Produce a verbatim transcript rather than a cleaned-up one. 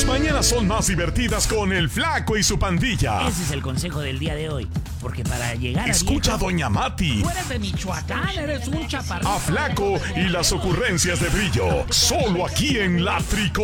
mañanas son más divertidas con el Flaco y su pandilla. Ese es el consejo del día de hoy. Porque para llegar a Escucha a viejo, Doña Mati. tú eres de Michoacán, eres un chaparrito. A Flaco y las ocurrencias de Brillo. Solo aquí en La Trico.